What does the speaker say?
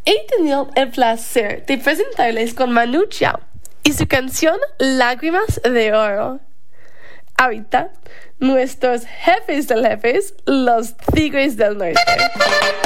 He tenido el placer de presentarles con Manu Chao y su canción Lágrimas de Oro. Ahorita, nuestros jefes del jefes, los Tigres del Norte.